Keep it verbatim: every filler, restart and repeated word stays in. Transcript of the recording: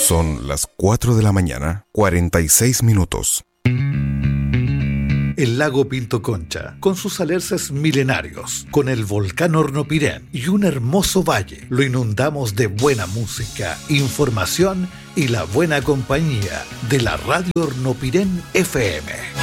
Son las cuatro de la mañana, cuarenta y seis minutos. El lago Pinto Concha, con sus alerces milenarios, con el volcán Hornopirén y un hermoso valle, lo inundamos de buena música, información y la buena compañía de la Radio Hornopirén F M.